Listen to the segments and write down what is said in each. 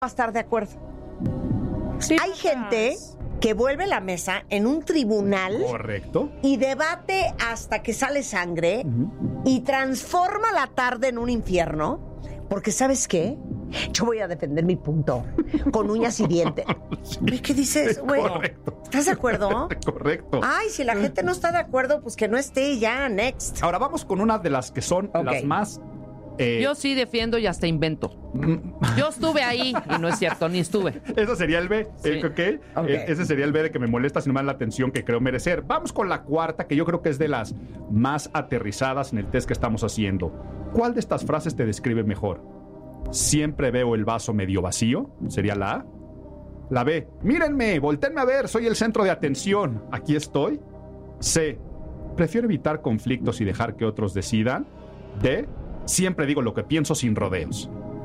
a estar de acuerdo. Sí, Hay gente que vuelve la mesa en un tribunal. Correcto. Y debate hasta que sale sangre y transforma la tarde en un infierno. Porque, ¿sabes qué? Yo voy a defender mi punto con uñas y dientes. Sí. ¿Qué dices, güey? Correcto. ¿Estás de acuerdo? Correcto. Ay, si la gente no está de acuerdo, pues que no esté ya, next. Ahora vamos con una de las que son las más... Yo sí defiendo y hasta invento. Yo estuve ahí y no es cierto, ni estuve. Ese sería el B. Sí. Okay. Ese sería el B de que me molesta sin más la atención que creo merecer. Vamos con la cuarta, que yo creo que es de las más aterrizadas en el test que estamos haciendo. ¿Cuál de estas frases te describe mejor? Siempre veo el vaso medio vacío, sería la A. La B, mírenme, voltéenme a ver, soy el centro de atención, aquí estoy. C, prefiero evitar conflictos y dejar que otros decidan. D, siempre digo lo que pienso sin rodeos.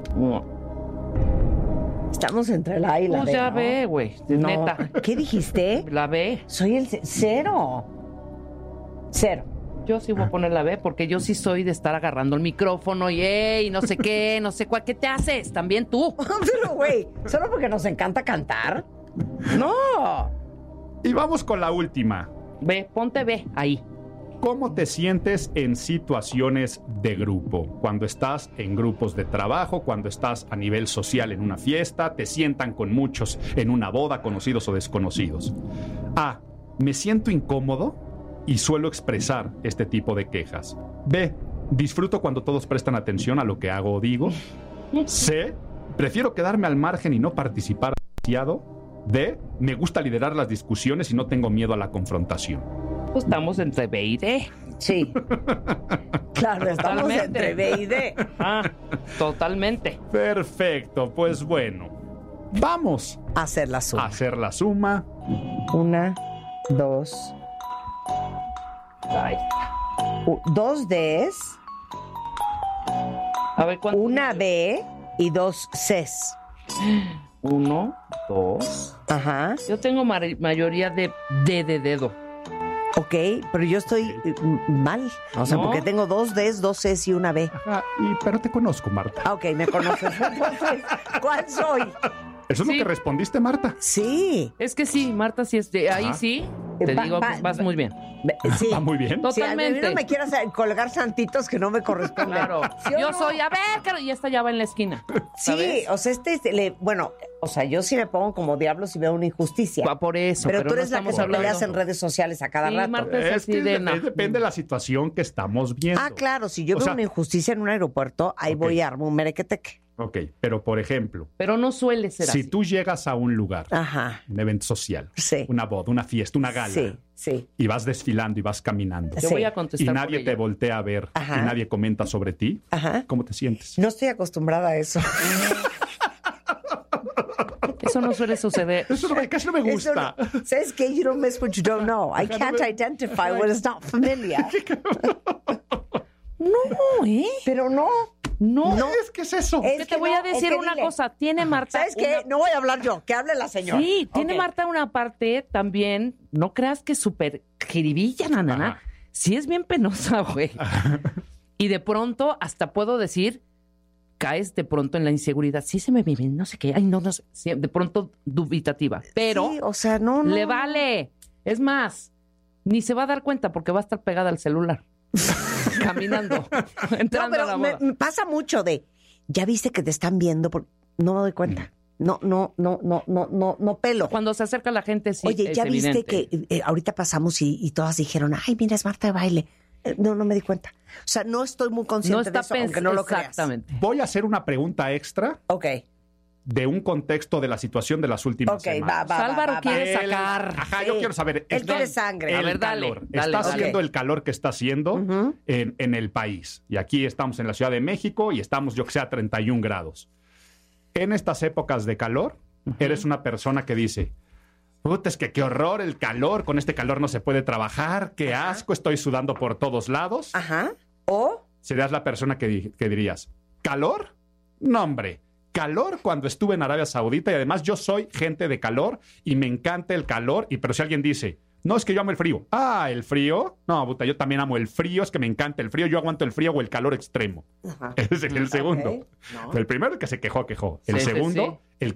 Estamos entre la A y la Pues B, ya ¿no? ve, güey, No. neta. ¿Qué dijiste? La B. Soy el cero. Cero. Yo sí voy a poner la B porque yo sí soy de estar agarrando el micrófono y no sé qué, no sé cuál. ¿Qué te haces? También tú. Pero, güey, ¿solo porque nos encanta cantar? No. Y vamos con la última. B, ponte B ahí. ¿Cómo te sientes en situaciones de grupo? Cuando estás en grupos de trabajo, cuando estás a nivel social en una fiesta, te sientan con muchos en una boda, conocidos o desconocidos. A, me siento incómodo y suelo expresar este tipo de quejas. B, disfruto cuando todos prestan atención a lo que hago o digo. C, prefiero quedarme al margen y no participar demasiado. D, me gusta liderar las discusiones y no tengo miedo a la confrontación. Pues estamos entre B y D. Sí. Claro, estamos Totalmente. entre B y D. Totalmente. Perfecto, pues bueno. Vamos Hacer la a suma. hacer la suma. 1, 2. Ay. 2 Ds, A ver, ¿cuánto? una B y 2 Cs. 1, 2. Ajá. Yo tengo mayoría de D de dedo. Ok, pero yo estoy mal. O sea, No. porque tengo 2 Ds, 2 Cs y una B. Ajá, pero te conozco, Marta. Ah, ok, me conoces. Entonces, ¿cuál soy? Eso es Sí. lo que respondiste, Marta. Sí. Es que sí, Marta, sí es de ahí Ajá. sí. Te digo que vas muy bien. Sí. Va muy bien. Sí, a mí Totalmente. no me quieras colgar santitos que no me corresponden. Claro. ¿Sí o Yo no? soy, a ver, Caro, y esta ya va en la esquina. Sí, ¿sabes? o sea, bueno, o sea, yo sí me pongo como diablo si veo una injusticia. Va por eso, Pero pero tú no eres la que estamos se peleas en hablando. redes sociales a cada Sí, rato. Marta es así que de no. depende de la situación que estamos viendo. Ah, claro, si yo O veo sea, una injusticia en un aeropuerto, ahí Ok. voy a armar un merequeteque. Ok, pero por ejemplo, Pero no suele ser si así. tú llegas a un lugar, Ajá. un evento social, Sí. una boda, una fiesta, una gala, Sí, sí. y vas desfilando y vas caminando, Yo Sí. voy a y contestar por nadie ella. te voltea a ver, Ajá. y nadie comenta sobre ti, Ajá. ¿cómo te sientes? No estoy acostumbrada a eso. Eso no suele suceder. Eso casi no me gusta. Eso no- ¿Sabes qué? You don't miss what you don't know. I can't identify what is not familiar. No, ¿eh? Pero no. No. No. ¿Qué es eso? Es Que te que voy no, a decir es que una dile. cosa. Tiene Marta. ¿Sabes qué? No voy a hablar yo. Que hable la señora. Sí, tiene Ok. Marta una parte también. No creas que es súper jiribilla, nanana. Ajá. Sí es bien penosa, güey. Y de pronto, hasta puedo decir, caes de pronto en la inseguridad. Sí se me ve bien, no sé qué. Ay, no sé. Sí, de pronto dubitativa. Pero Sí, o sea, no. le vale. Es más, ni se va a dar cuenta porque va a estar pegada al celular. Caminando. No, Entrando a la pero boda. me pasa mucho de, ya viste que te están viendo, no me doy cuenta. No pelo. Cuando se acerca la gente, sí. Oye, es ya viste evidente. que ahorita pasamos y todas dijeron, ay, mira, es Marta de baile. No me di cuenta. O sea, no estoy muy consciente No de está eso, aunque no lo creas. exactamente. Voy a hacer una pregunta extra Ok, de un contexto de la situación de las últimas ok, semanas. va. Álvaro quiere El- sacar. Ajá, Sí. yo quiero saber. Él está- quiere sangre. El A ver, dale, calor. dale, Está dale. haciendo Ok. el calor que está haciendo Ujú. en el país. Y aquí estamos en la Ciudad de México y estamos, yo que sé, a 31 grados. En estas épocas de calor, eres una persona que dice, puta, es que qué horror el calor, con este calor no se puede trabajar, qué asco, estoy sudando por todos lados. Ajá. O, Serías la persona que dirías, ¿calor? No, hombre. Calor cuando estuve en Arabia Saudita y además yo soy gente de calor y me encanta el calor, pero si alguien dice, No, es que yo amo el frío. Ah, ¿el frío? No, puta, yo también amo el frío, es que me encanta el frío, yo aguanto el frío o el calor extremo. Ajá. Ese es el segundo. Ok, no. El primero que se quejó. El Sí, sí, segundo, sí.